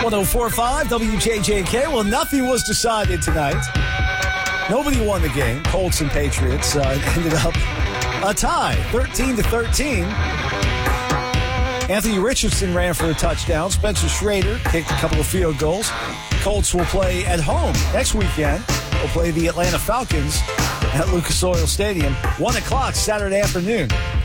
104.5 WJJK. Well, nothing was decided tonight. Nobody won the game. Colts and Patriots ended up a tie, 13-13. Anthony Richardson ran for a touchdown. Spencer Schrader kicked a couple of field goals. Colts will play at home next weekend. They'll play the Atlanta Falcons at Lucas Oil Stadium, 1 o'clock Saturday afternoon.